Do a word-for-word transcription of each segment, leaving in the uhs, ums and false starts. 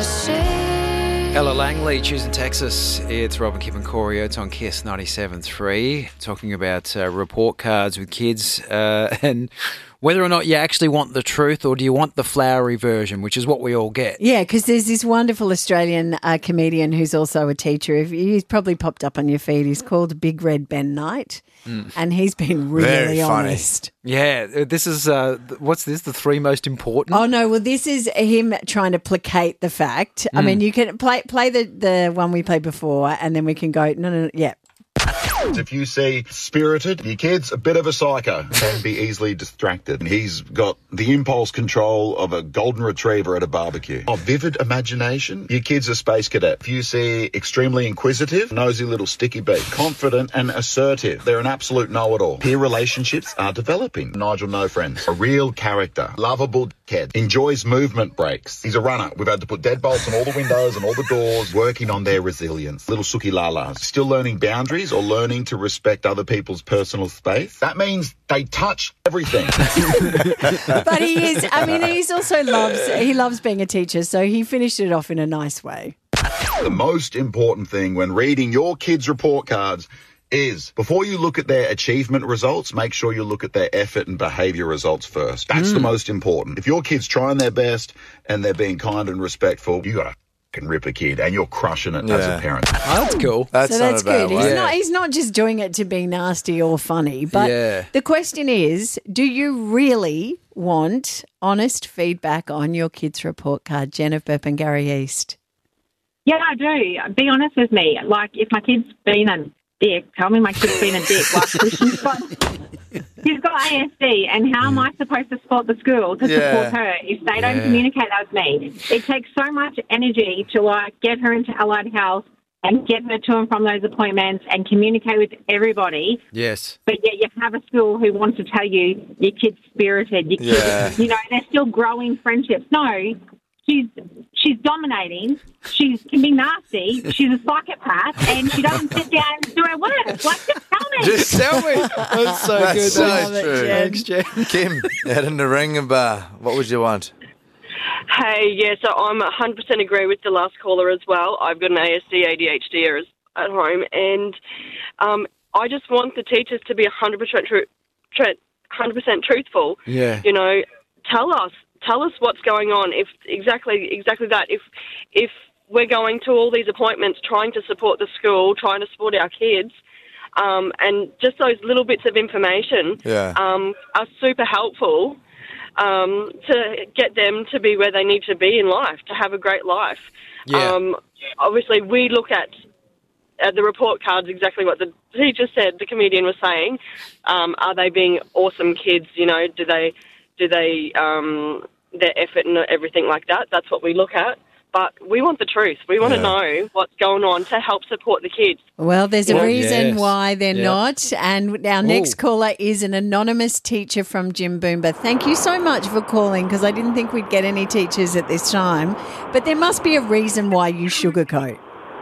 Ella Langley, Choosing Texas. It's Robin, Kip and Corey. It's on Kiss ninety-seven point three, talking about uh, report cards with kids uh, and whether or not you actually want the truth or do you want the flowery version, which is what we all get. Yeah, because there's this wonderful Australian uh, comedian who's also a teacher. If He's probably popped up on your feed. He's called Big Red Ben Knight, mm. and he's been really Very funny. honest. Yeah, this is, uh, what's this, the three most important? Oh, no, well, this is him trying to placate the fact. Mm. I mean, you can play play the, the one we played before and then we can go, no, no, no, yeah. If you see Spirited, your kid's a bit of a psycho, can be easily distracted. He's got the impulse control of a golden retriever at a barbecue. Oh, vivid imagination, your kid's a space cadet. If you see extremely inquisitive, nosy little sticky beak, confident and assertive, they're an absolute know-it-all. Peer relationships are developing. Nigel, no friends. A real character. Lovable kid. Enjoys movement breaks. He's a runner. We've had to put deadbolts on all the windows and all the doors, working on their resilience. Little Suki Lalas. Still learning boundaries or learning to respect other people's personal space. That means they touch everything. But he is, I mean, he's also loves, he loves being a teacher, so he finished it off in a nice way. The most important thing when reading your kids' report cards is before you look at their achievement results, make sure you look at their effort and behaviour results first. That's mm. the most important. If your kid's trying their best and they're being kind and respectful, you got to can rip a kid and you're crushing it yeah. as a parent. Oh, that's cool. That's so not that's a bad good. way. He's Yeah. not he's not just doing it to be nasty or funny. But Yeah. the question is, do you really want honest feedback on your kids' report card? Jen of Burpengary East. Yeah, I do. Be honest with me. Like, if my kid's been a dick, tell me my kid's been a dick. Like, she's got, she's got A S D, and how am I supposed to support the school to Yeah. support her if they don't Yeah. communicate that with me? It takes so much energy to, like, get her into Allied Health and get her to and from those appointments and communicate with everybody. Yes. But yet you have a school who wants to tell you your kid's spirited, your kid, Yeah. you know, they're still growing friendships. No, she's she's dominating. She can be nasty. She's a psychopath, and she doesn't sit down and do her work. Like, just tell me. Just tell me. That's so That's good. so Thanks. true. Thanks, Jen. Kim, out in the ring bar, what would you want? Hey, yeah, so I'm one hundred percent agree with the last caller as well. I've got an A S D, A D H D at home, and um, I just want the teachers to be one hundred percent, tru- tru- one hundred percent truthful. Yeah. You know, tell us, tell us what's going on. If exactly, exactly that. If if we're going to all these appointments, trying to support the school, trying to support our kids, um, and just those little bits of information Yeah. um, are super helpful. Um, to get them to be where they need to be in life, to have a great life. Yeah. Um, obviously, we look at, at the report cards exactly what the teacher said, the comedian was saying. Um, are they being awesome kids? You know, do they, do they, um, their effort and everything like that? That's what we look at. But we want the truth. We want Yeah. to know what's going on to help support the kids. Well, there's a Well, reason yes. why they're Yeah. not. And our next Ooh. caller is an anonymous teacher from Jim Boomba. Thank you so much for calling, because I didn't think we'd get any teachers at this time. But there must be a reason why you sugarcoat.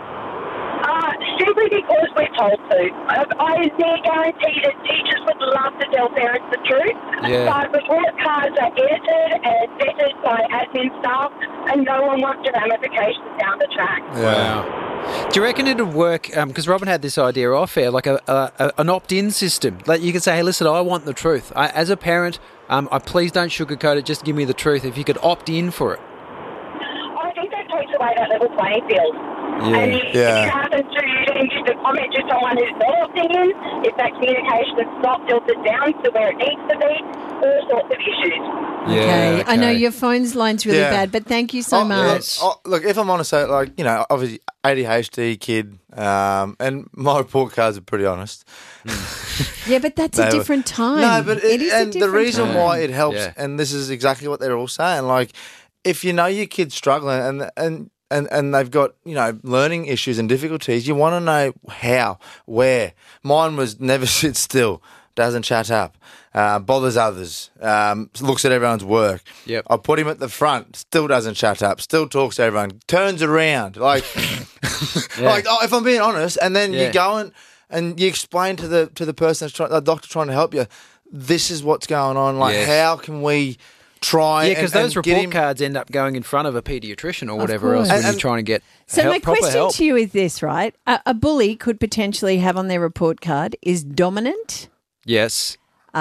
Uh, simply because we're told to. I, I dare guarantee that teachers would love to tell parents the truth. Yeah. But report cards are edited and vetted by admin staff, and no one wants the ramifications down the track. Wow. Do you reckon it'd work, because Robin had this idea off air, like a, a, an opt-in system? Like you could say, hey, listen, I want the truth. I, as a parent, um, I please don't sugarcoat it, just give me the truth. If you could opt in for it. I think that takes away that level playing field. Yeah. And if, Yeah. if you happen to then just a comment to someone who's not opting in, if that communication is not filtered down to where it needs to be, all sorts of issues. Okay. I know your phone's line's really Yeah. bad, but thank you so Oh, much. Oh, look, if I'm honest, so, like, you know, obviously A D H D kid, um, and my report cards are pretty honest. Yeah, but that's They a were- different time. No, but it, it is a and the different reason time. why it helps, Yeah. and this is exactly what they're all saying, like, if you know your kid's struggling and and and, and they've got, you know, learning issues and difficulties, you want to know how, where. Mine was never sits still, doesn't chat up, uh, bothers others, um, looks at everyone's work. Yep. I put him at the front, still doesn't chat up, still talks to everyone, turns around. Like, like oh, if I'm being honest, and then Yeah. you go and, and you explain to the to the person, that's trying, the doctor trying to help you, this is what's going on. Like, Yes. how can we try. Yeah, because and, those and get report him- cards end up going in front of a paediatrician or whatever else course. when And- you're and- trying to get So help, my proper question help. to you is this, right? A, a bully could potentially have on their report card is dominant. Yes.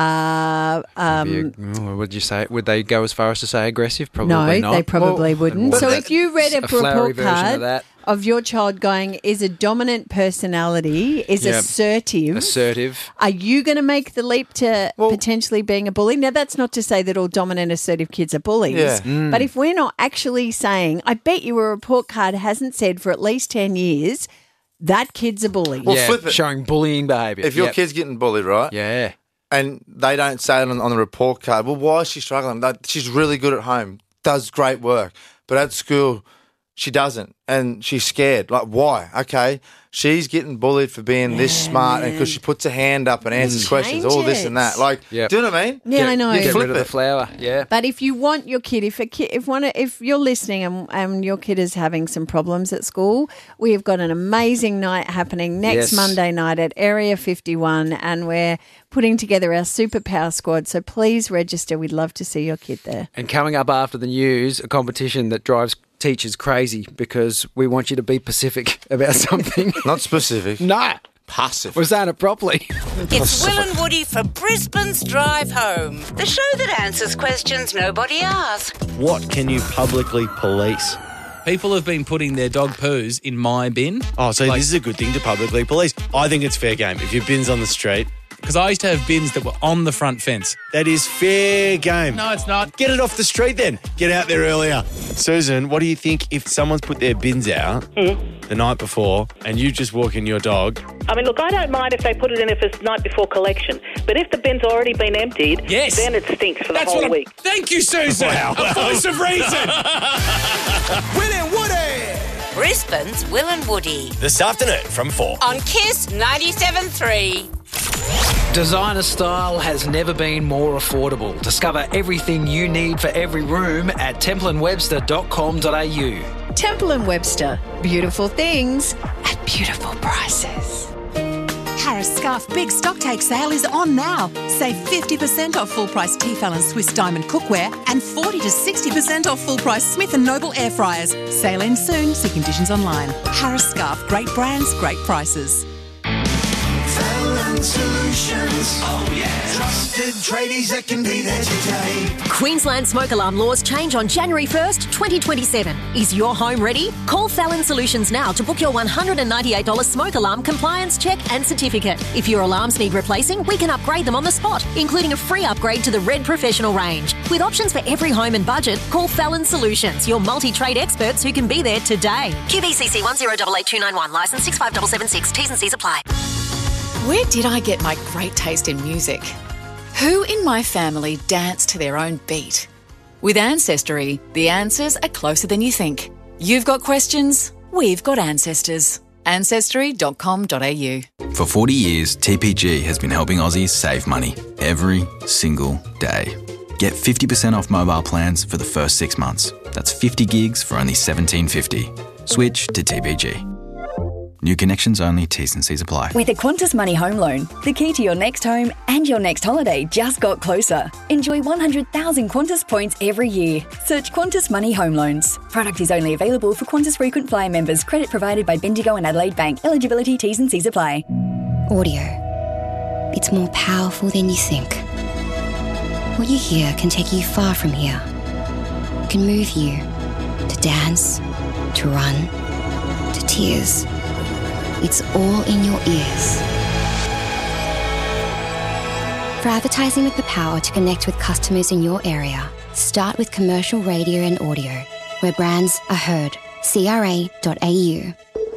Uh, um, Maybe a- oh, would you say? Would they go as far as to say aggressive? Probably no, not. they probably Well, wouldn't. what So about if you read a, a flowery report version of card that? of your child going, is a dominant personality, is Yeah. assertive, Assertive. are you going to make the leap to Well- potentially being a bully? Now, that's not to say that all dominant, assertive kids are bullies. Yeah. Mm. But if we're not actually saying, I bet you a report card hasn't said for at least ten years, that kid's a bully. Well, yeah, flip it. showing bullying behaviour. If your Yep. kid's getting bullied, right? Yeah. And they don't say it on, on the report card, well, why is she struggling? That, she's really good at home, does great work, but at school, she doesn't, and she's scared. Like, why? Okay, she's getting bullied for being this smart, and because she puts her hand up and answers questions, all this and that. Like, Yep. do you know what I mean? Yeah, I know. You Get flip rid of the it. flower. Yeah. But if you want your kid, if a kid, if one, if you're listening and, and your kid is having some problems at school, we have got an amazing night happening next Yes. Monday night at Area fifty-one, and we're putting together our superpower squad. So please register. We'd love to see your kid there. And coming up after the news, a competition that drives teachers crazy because we want you to be Pacific about something. Not specific. No. Passive. We're saying it properly. It's Will and Woody for Brisbane's Drive Home, the show that answers questions nobody asked. What can you publicly police? People have been putting their dog poos in my bin. Oh, so Like- this is a good thing to publicly police. I think it's fair game. If your bin's on the street, Because I used to have bins that were on the front fence. that is fair game. No, it's not. Get it off the street then. Get out there earlier. Susan, what do you think if someone's put their bins out the night before and you just walk in your dog? I mean, look, I don't mind if they put it in if it's night before collection, but if the bin's already been emptied, Yes. then it stinks for the That's whole what I'm... week. Thank you, Susan. A voice of reason. Will and Woody! Brisbane's Will and Woody This afternoon from four. on Kiss ninety-seven point three. Designer style has never been more affordable. Discover everything you need for every room at temple and webster dot com dot a u. Temple and Webster, beautiful things at beautiful prices. Harris Scarf Big Stocktake Sale is on now. Save fifty percent off full-price Tefal and Swiss Diamond cookware and forty to sixty percent off full-price Smith and Noble air fryers. Sale ends soon. See conditions online. Harris Scarf. Great brands, great prices. Solutions. Oh, yeah. Trusted tradies that can be there today. Queensland smoke alarm laws change on January first, twenty twenty-seven. Is your home ready? Call Fallon Solutions now to book your one hundred ninety-eight dollars smoke alarm compliance check and certificate. If your alarms need replacing, we can upgrade them on the spot, including a free upgrade to the Red Professional range. With options for every home and budget, call Fallon Solutions, your multi-trade experts who can be there today. Q B C C one zero eight eight two nine one, licence six five seven seven six, T's and C's apply. Where did I get my great taste in music? Who in my family danced to their own beat? With Ancestry, the answers are closer than you think. You've got questions, we've got ancestors. ancestry dot com dot a u. For forty years, T P G has been helping Aussies save money every single day. Get fifty percent off mobile plans for the first six months. That's fifty gigs for only seventeen fifty. Switch to T P G. New connections only, T's and C's apply. With a Qantas Money Home Loan, the key to your next home and your next holiday just got closer. Enjoy one hundred thousand Qantas points every year. Search Qantas Money Home Loans. Product is only available for Qantas Frequent Flyer members. Credit provided by Bendigo and Adelaide Bank. Eligibility, T's and C's apply. Audio. It's more powerful than you think. What you hear can take you far from here. It can move you to dance, to run, to tears. It's all in your ears. For advertising with the power to connect with customers in your area, start with commercial radio and audio, where brands are heard. C R A dot A U.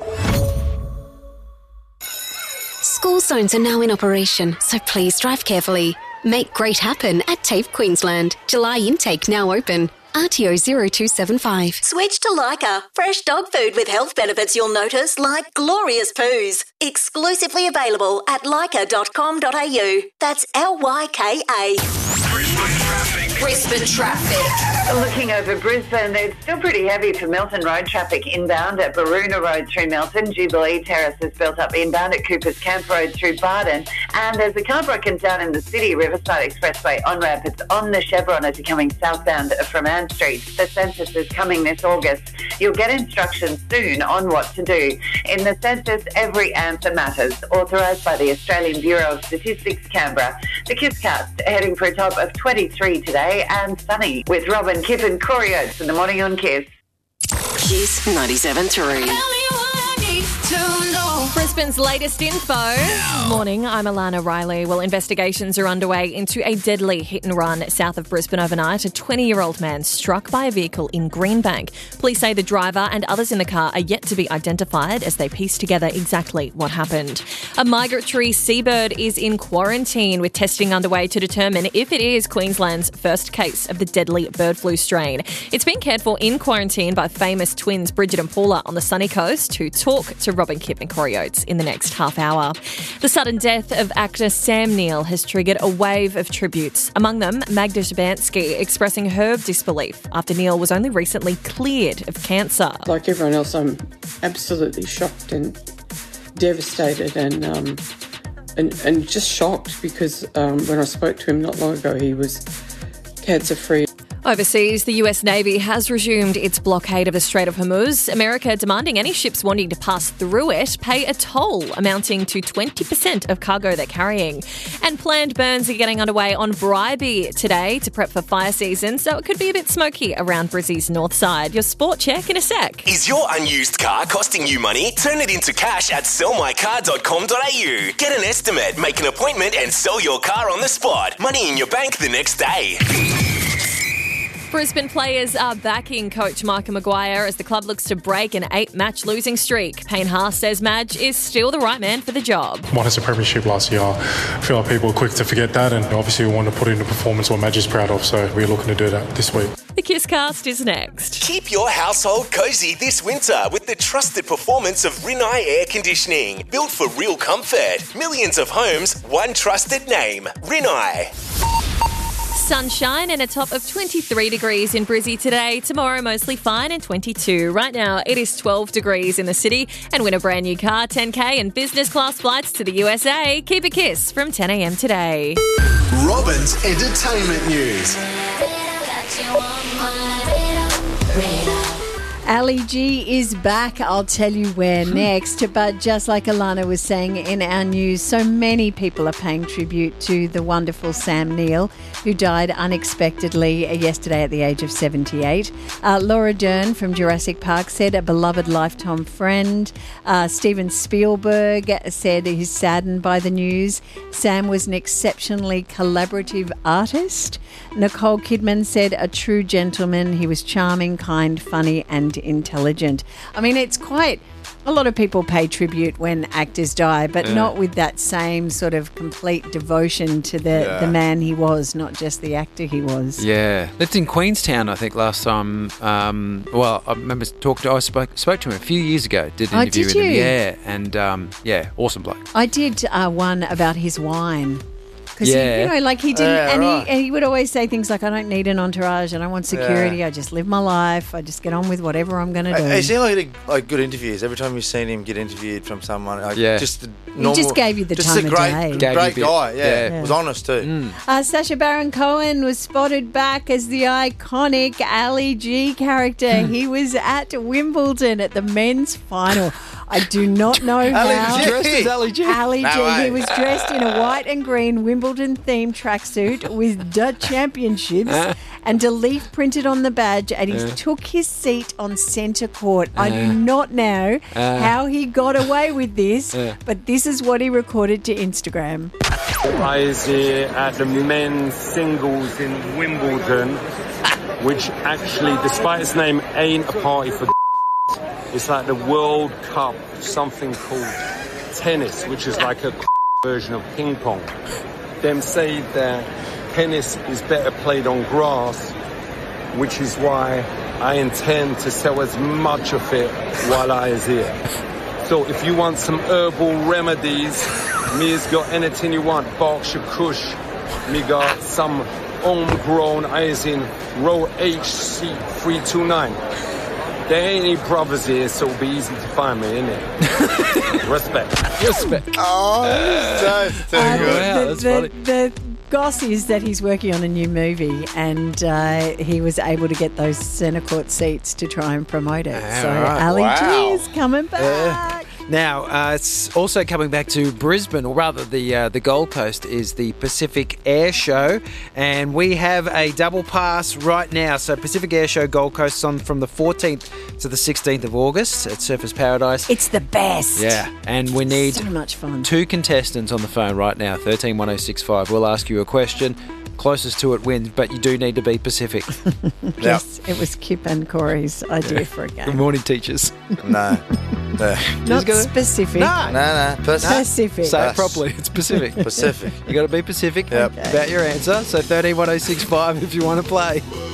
School zones are now in operation, so please drive carefully. Make great happen at TAFE Queensland. July intake now open. R T O zero two seven five. Switch to Lyca. Fresh dog food with health benefits you'll notice, like glorious poos. Exclusively available at lyca dot com dot a u. That's L Y K A. Brisbane traffic. Brisbane traffic. Looking over Brisbane, it's still pretty heavy for Milton Road traffic inbound at Baroona Road through Milton. Jubilee Terrace is built up inbound at Coopers Camp Road through Barden. And there's a car broken down in the city, Riverside Expressway on-ramp. It's on the Chevron as you're coming southbound from Ann Street. The census is coming this August. You'll get instructions soon on what to do. In the census, every answer matters. Authorised by the Australian Bureau of Statistics, Canberra. The Kisscast heading for a top of twenty-three today and sunny with Robin, Kip and Corey Oates in the morning on Kiss. Kiss ninety-seven point three. Brisbane's latest info. Morning, I'm Alana Riley. Well, investigations are underway into a deadly hit and run south of Brisbane overnight. A twenty-year-old man struck by a vehicle in Greenbank. Police say the driver and others in the car are yet to be identified as they piece together exactly what happened. A migratory seabird is in quarantine with testing underway to determine if it is Queensland's first case of the deadly bird flu strain. It's been cared for in quarantine by famous twins Bridget and Paula on the sunny coast, who talk to Robin, Kip and Corey Oates in the next half hour. The sudden death of actor Sam Neill has triggered a wave of tributes. Among them, Magda Szubanski expressing her disbelief after Neill was only recently cleared of cancer. Like everyone else, I'm absolutely shocked and devastated and um, and, and just shocked because um, when I spoke to him not long ago, he was cancer-free. Overseas, the U S Navy has resumed its blockade of the Strait of Hormuz. America demanding any ships wanting to pass through it pay a toll amounting to twenty percent of cargo they're carrying. And planned burns are getting underway on Bribie today to prep for fire season, so it could be a bit smoky around Brizzy's north side. Your sport check in a sec. Is your unused car costing you money? Turn it into cash at sell my car dot com dot a u. Get an estimate, make an appointment and sell your car on the spot. Money in your bank the next day. Brisbane players are backing coach Micah Maguire as the club looks to break an eight-match losing streak. Payne Haas says Madge is still the right man for the job. Won us a premiership last year. I feel like people are quick to forget that, and obviously we want to put in a performance what Madge is proud of, so we're looking to do that this week. The Kisscast is next. Keep your household cozy this winter with the trusted performance of Rinnai Air Conditioning. Built for real comfort. Millions of homes, one trusted name. Rinnai. Sunshine and a top of twenty-three degrees in Brizzy today. Tomorrow, mostly fine and twenty-two. Right now, it is twelve degrees in the city. And win a brand new car, ten K and business class flights to the U S A. Keep a kiss from ten a.m. today. Robin's entertainment news. Ali G is back. I'll tell you where next. But just like Alana was saying in our news, so many people are paying tribute to the wonderful Sam Neill, who died unexpectedly yesterday at the age of seventy-eight. Uh, Laura Dern from Jurassic Park said a beloved lifetime friend. Uh, Steven Spielberg said he's saddened by the news. Sam was an exceptionally collaborative artist. Nicole Kidman said a true gentleman. He was charming, kind, funny and intelligent. I mean, it's quite... A lot of people pay tribute when actors die, but Yeah. not with that same sort of complete devotion to the, Yeah. the man he was, not just the actor he was. Yeah, lived in Queenstown, I think, last time. Um, well, I remember talking to. I spoke spoke to him a few years ago. Did an Oh, interview did with him. you? Yeah, and um, yeah, awesome bloke. I did uh, one about his wine. Because, Yeah. you know, like he didn't, Yeah, and, right. he, and he would always say things like, I don't need an entourage, I don't want security, Yeah. I just live my life, I just get on with whatever I'm going to do. He seemed like he did like good interviews. Every time you've seen him get interviewed from someone, like, Yeah. just a He normal, just gave you the just time a of great, day. great Gave you a bit- guy. Yeah, yeah. was honest too. Uh, Sacha Baron Cohen was spotted back as the iconic Ali G character. He was at Wimbledon at the men's final. I do not know Ali how. G. Dressed as Ali G. Ali No G. way. He was dressed in a white and green Wimbledon-themed tracksuit with the championships and a leaf printed on the badge, and he Uh. took his seat on centre court. I Uh. do not know Uh. how he got away with this, Uh. but this is what he recorded to Instagram. I is here at the men's singles in Wimbledon, which actually, despite its name, ain't a party for it's like the World Cup, something called tennis, which is like a version of ping pong. Them say that tennis is better played on grass, which is why I intend to sell as much of it while I is here. So if you want some herbal remedies, me has got anything you want. Berkshire Kush, me got some homegrown, as in row H C three two nine. There ain't any brothers here, so it'll be easy to find me, innit? Respect. Respect. Oh, so, so Uh, good. Wow, the, that's the, funny. the goss is that he's working on a new movie, and uh, he was able to get those centre court seats to try and promote it. Ah, so right. Ali Wow. G is coming back. Now, uh, it's also coming back to Brisbane, or rather the uh, the Gold Coast, is the Pacific Air Show. And we have a double pass right now. So Pacific Air Show Gold Coast is on from the fourteenth to the sixteenth of August at Surfers Paradise. It's the best. Yeah, and we need So much fun. two contestants on the phone right now, thirteen one oh six five. We'll ask you a question. Closest to it wins, but you do need to be Pacific. Yes, it was Kip and Corey's idea for a Good game. morning, teachers. No. No. Not gotta- specific. No. No, no. Pacific. Pacific. Say it Yes. properly. It's Pacific. Pacific. You got to be Pacific Yep. about your answer. So thirteen one oh six five if you want to play.